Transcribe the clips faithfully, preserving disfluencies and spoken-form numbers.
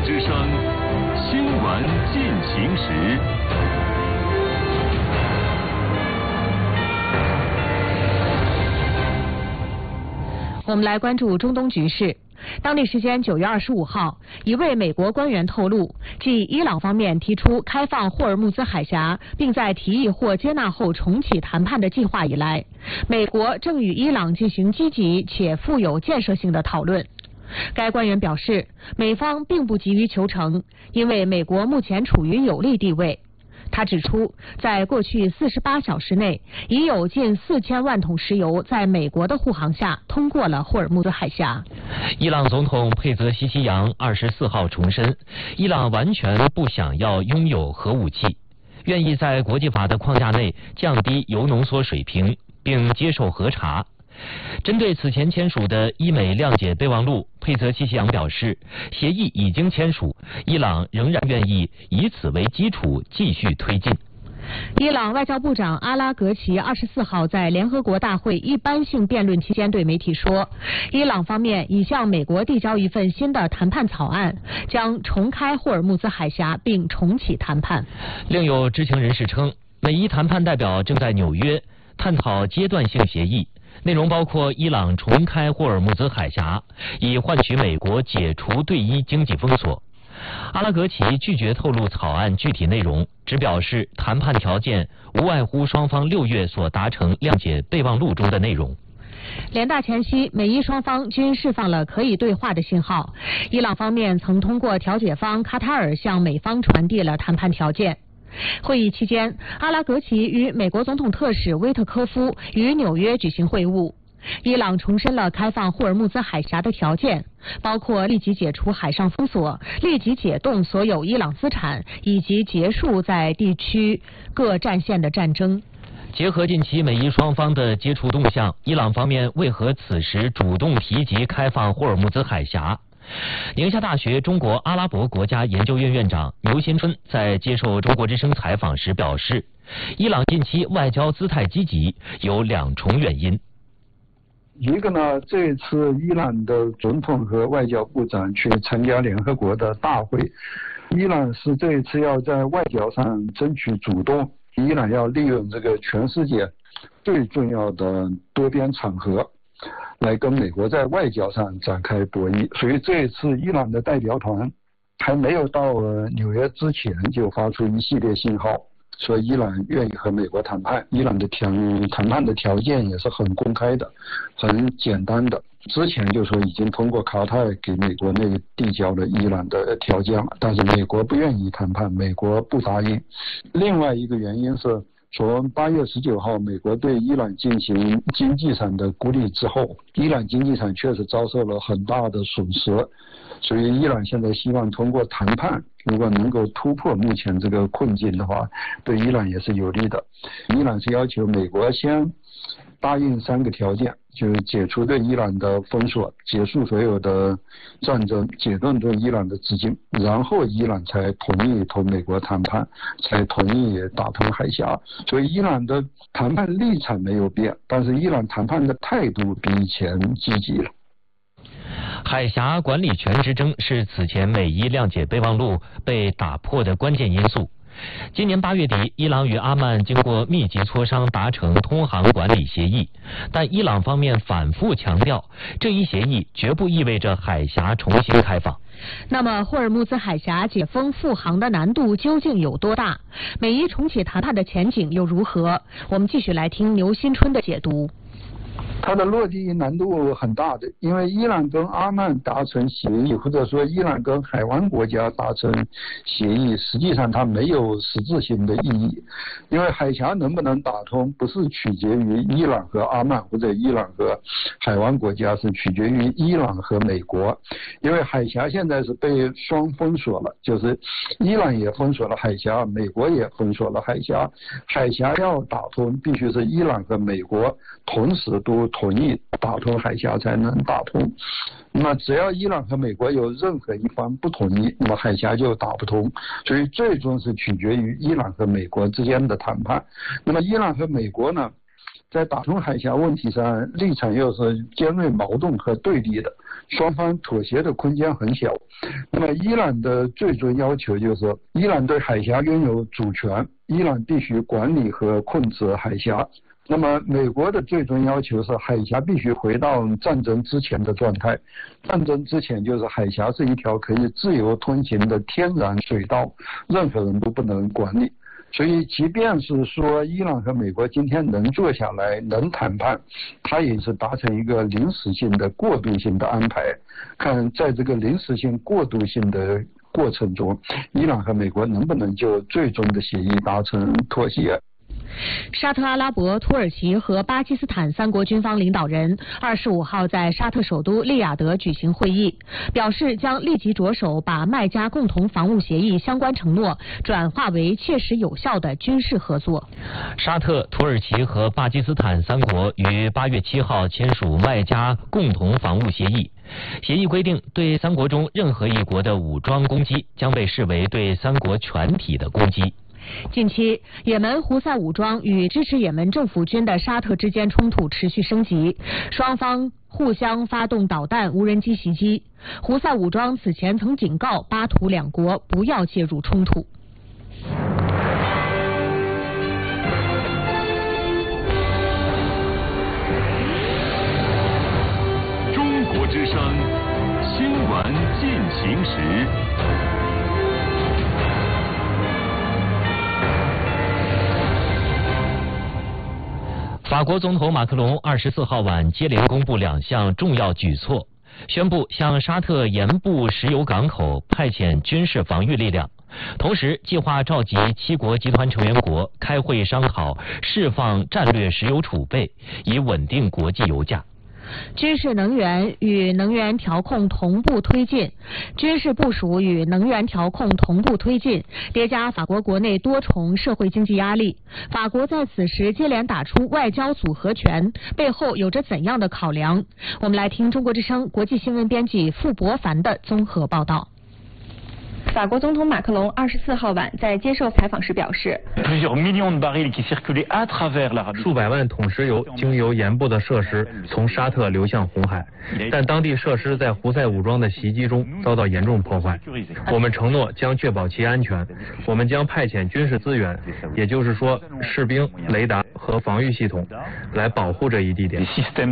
之声，新闻进行时。 我们来关注中东局势。当地时间九月二十五号，一位美国官员透露，继伊朗方面提出开放霍尔木兹海峡，并在提议或接纳后重启谈判的计划以来，美国正与伊朗进行积极且富有建设性的讨论。该官员表示，美方并不急于求成，因为美国目前处于有利地位。他指出，在过去四十八小时内，已有近四千万桶石油在美国的护航下通过了霍尔木兹海峡。 伊朗总统佩泽西希扬二十四号重申，伊朗完全不想要拥有核武器，愿意在国际法的框架内降低铀浓缩水平，并接受核查。针对此前签署的伊美谅解备忘录，佩泽西希扬表示，协议已经签署，伊朗仍然愿意以此为基础继续推进。 伊朗外交部长阿拉格齐二十四号在联合国大会一般性辩论期间对媒体说，伊朗方面已向美国递交一份新的谈判草案，将重开霍尔木兹海峡并重启谈判。 另有知情人士称，美伊谈判代表正在纽约探讨阶段性协议，内容包括伊朗重开霍尔木兹海峡，以换取美国解除对伊经济封锁。阿拉格齐拒绝透露草案具体内容，只表示谈判条件无外乎双方六月所达成谅解备忘录中的内容。 联大前夕，美伊双方均释放了可以对话的信号。伊朗方面曾通过调解方卡塔尔向美方传递了谈判条件。会议期间，阿拉格齐与美国总统特使威特科夫于纽约举行会晤。伊朗重申了开放霍尔木兹海峡的条件，包括立即解除海上封锁、立即解冻所有伊朗资产，以及结束在地区各战线的战争。 结合近期美伊双方的接触动向，伊朗方面为何此时主动提及开放霍尔木兹海峡？宁夏大学中国阿拉伯国家研究院院长牛新春在接受中国之声采访时表示，伊朗近期外交姿态积极有两重原因。 一个呢，这次伊朗的总统和外交部长去参加联合国的大会，伊朗是这一次要在外交上争取主动，伊朗要利用这个全世界最重要的多边场合来跟美国在外交上展开博弈，所以这一次伊朗的代表团还没有到纽约之前就发出一系列信号，说伊朗愿意和美国谈判，伊朗的条谈判的条件也是很公开的，很简单的。之前就说已经通过卡塔尔给美国那个递交了伊朗的条件了，但是美国不愿意谈判，美国不答应。另外一个原因是，从八月十九号美国对伊朗进行经济上的孤立之后，伊朗经济上确实遭受了很大的损失，所以伊朗现在希望通过谈判，如果能够突破目前这个困境的话，对伊朗也是有利的。伊朗是要求美国先答应三个条件，就是解除对伊朗的封锁，结束所有的战争，解冻对伊朗的资金，然后伊朗才同意同美国谈判，才同意打通海峡。所以伊朗的谈判立场没有变，但是伊朗谈判的态度比以前积极了。 海峡管理权之争是此前美伊谅解备忘录被打破的关键因素。今年八月底，伊朗与阿曼经过密集磋商达成通航管理协议，但伊朗方面反复强调，这一协议绝不意味着海峡重新开放。 那么，霍尔木兹海峡解封复航的难度究竟有多大？美伊重启谈判的前景又如何？我们继续来听牛新春的解读。 它的落地难度很大的，因为伊朗跟阿曼达成协议，或者说伊朗跟海湾国家达成协议，实际上它没有实质性的意义。因为海峡能不能打通，不是取决于伊朗和阿曼或者伊朗和海湾国家，是取决于伊朗和美国。因为海峡现在是被双封锁了，就是伊朗也封锁了海峡，美国也封锁了海峡。海峡要打通，必须是伊朗和美国同时都同意打通海峡才能打通。那么只要伊朗和美国有任何一方不同意，那么海峡就打不通。所以最终是取决于伊朗和美国之间的谈判。那么伊朗和美国呢，在打通海峡问题上立场又是尖锐矛盾和对立的， 双方妥协的空间很小。那么伊朗的最终要求就是，伊朗对海峡拥有主权，伊朗必须管理和控制海峡。那么美国的最终要求是，海峡必须回到战争之前的状态。战争之前就是海峡是一条可以自由通行的天然水道，任何人都不能管理。所以即便是说伊朗和美国今天能坐下来能谈判，它也是达成一个临时性的过渡性的安排，看在这个临时性过渡性的过程中，伊朗和美国能不能就最终的协议达成妥协。 沙特阿拉伯、土耳其和巴基斯坦三国军方领导人二十五号在沙特首都利雅得举行会议，表示将立即着手把麦加共同防务协议相关承诺转化为切实有效的军事合作。 沙特、土耳其和巴基斯坦三国于八月七号签署麦加共同防务协议。协议规定，对三国中任何一国的武装攻击将被视为对三国全体的攻击。 近期，也门胡塞武装与支持也门政府军的沙特之间冲突持续升级，双方互相发动导弹、无人机袭击。胡塞武装此前曾警告巴土两国不要介入冲突。 中国之声新闻进行时。 法国总统马克龙二十四号晚接连公布两项重要举措，宣布向沙特盐布石油港口派遣军事防御力量，同时计划召集七国集团成员国开会商讨释放战略石油储备，以稳定国际油价。 军事能源与能源调控同步推进，军事部署与能源调控同步推进，叠加法国国内多重社会经济压力，法国在此时接连打出外交组合拳，背后有着怎样的考量？我们来听中国之声国际新闻编辑傅博凡的综合报道。 法国总统马克龙二十四号晚在接受采访时表示， 数百万桶石油经由盐布的设施从沙特流向红海，但当地设施在胡塞武装的袭击中遭到严重破坏。我们承诺将确保其安全，我们将派遣军事资源，也就是说士兵、雷达和防御系统，来保护这一地点。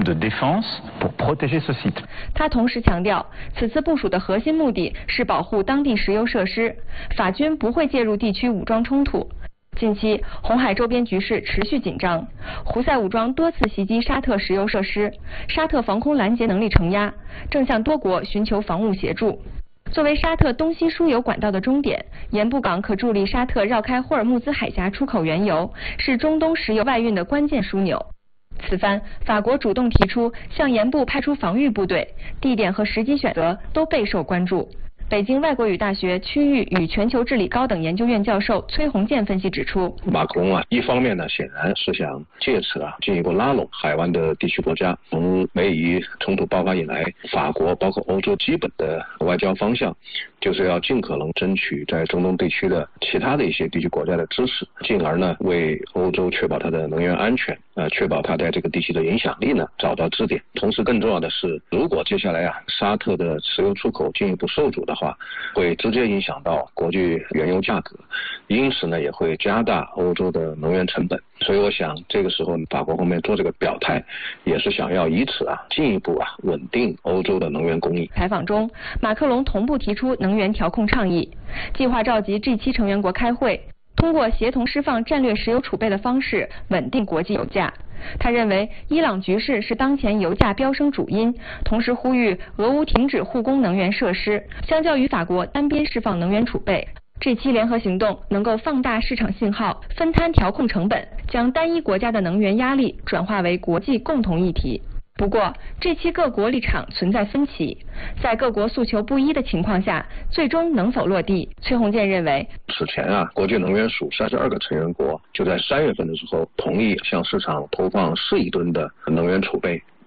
他同时强调，此次部署的核心目的是保护当地石油设施，法军不会介入地区武装冲突。近期，红海周边局势持续紧张，胡塞武装多次袭击沙特石油设施，沙特防空拦截能力承压，正向多国寻求防务协助。作为沙特东西输油管道的终点，盐布港可助力沙特绕开霍尔木兹海峡出口原油，是中东石油外运的关键枢纽。此番，法国主动提出向盐布派出防御部队，地点和时机选择都备受关注。北京外国语大学区域与全球治理高等研究院教授崔洪建分析指出， 马克龙啊，一方面呢，显然是想借此啊进一步拉拢海湾的地区国家。从美以冲突爆发以来，法国包括欧洲基本的外交方向，就是要尽可能争取在中东地区的其他的一些地区国家的支持，进而呢为欧洲确保它的能源安全，呃，确保它在这个地区的影响力呢找到支点。同时，更重要的是，如果接下来啊沙特的石油出口进一步受阻的话，会直接影响到国际原油价格，因此呢也会加大欧洲的能源成本。所以我想这个时候法国方面做这个表态，也是想要以此啊进一步啊稳定欧洲的能源供应。 采访中，马克龙同步提出能源调控倡议，计划召集 G 七 成员国开会，通过协同释放战略石油储备的方式稳定国际油价。他认为伊朗局势是当前油价飙升主因，同时呼吁俄乌停止护工能源设施。相较于法国单边释放能源储备， G 七 联合行动能够放大市场信号，分摊调控成本，将单一国家的能源压力转化为国际共同议题。不过 G 七 各国立场存在分歧，在各国诉求不一的情况下，最终能否落地？崔洪建认为， 此前啊，国际能源署三十二个成员国就在三月份的时候同意向市场投放四亿吨的能源储备。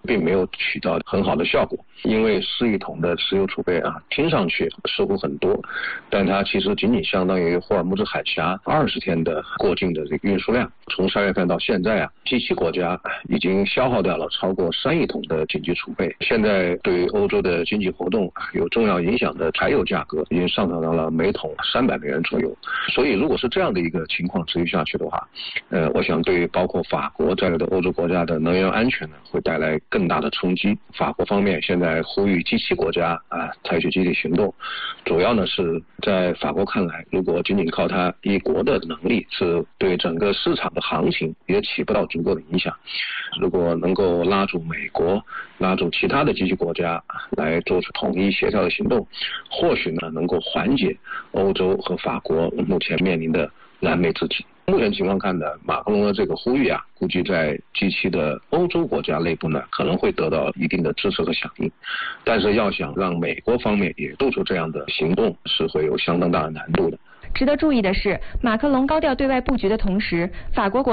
并没有起到很好的效果。因为四亿桶的石油储备啊，听上去似乎很多，但它其实仅仅相当于霍尔木兹海峡二十天的过境的这个运输量。从三月份到现在啊 ，G 七 国家已经消耗掉了超过三亿桶的紧急储备。现在对于欧洲的经济活动有重要影响的柴油价格已经上涨到了每桶三百美元左右。所以，如果是这样的一个情况持续下去的话，呃，我想对于包括法国在内的欧洲国家的能源安全呢，会带来更大的冲击。法国方面现在呼吁 G 七 国家啊采取集体行动，主要呢是在法国看来，如果仅仅靠它一国的能力，是对整个市场的行情也起不到足够的影响。如果能够拉住美国，拉住其他的 G 七 国家来做出统一协调的行动，或许呢能够缓解欧洲和法国目前面临的燃眉之急。目前情况看呢，马克龙的这个呼吁啊，估计在 G 七 的欧洲国家内部呢，可能会得到一定的支持和响应。但是要想让美国方面也做出这样的行动，是会有相当大的难度的。 值得注意的是，马克龙高调对外布局的同时，法国国